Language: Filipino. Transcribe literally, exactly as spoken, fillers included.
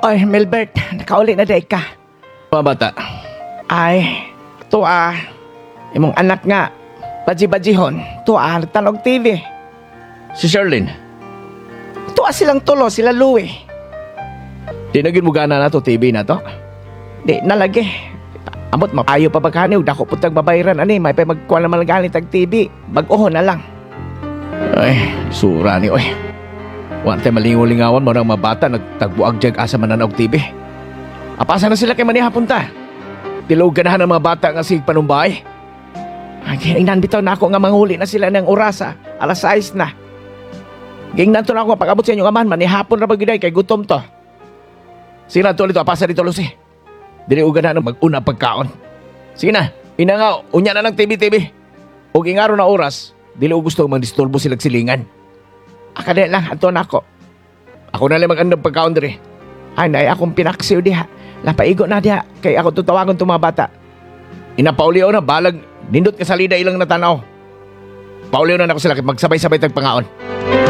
Oy, Melbert, nakauli na day ka. Mga bata, Ay, tuwa. Imong anak nga, badji-badjihon, tuwa, tanog T V. si Sherlyn, Tuwa silang tulo, sila Louie. di na gid mo gana na to T V na to. Di nalagi. Amot mapayo pa bagani, ug dako putang babayran ani, may pa magkuha naman gani tag T V. Bag-ohon na lang. Ay, sura ni oy. Wa tay malingaw-lingawan mo nang mga bata nagtagbuag jag asa mananog T V. Apasa na sila kay manihapon ta. Tilog ganahan ng mga bata nga sig panumbay. Ay, gingnan bitaw na ako nga manghuli na sila ng orasa. Alas sais na. Gingnan to na ako pag-abot sa inyong amahan, manihapon na bagiday kay gutom to. Sige na, tuloy to. Apasa dito, Lucy. Dili uga na mag-una pagkaon. Sige na. Ina nga, unya na ng T V T V. Huwag ingaro na oras, dili ko gusto mag-disturbo silang silingan. Akadali lang, ato na ako. Ako na lang mag-andang pagkaon diri. Ay, nay, akong pinaksiw diha. Lapaigo na diha, kay ako tutawagon itong mga bata. Ina, pauliw na, balag. Nindot ka sa lida ilang natanaw. Pauliw na ako sila kay magsabay-sabay tagpangaon.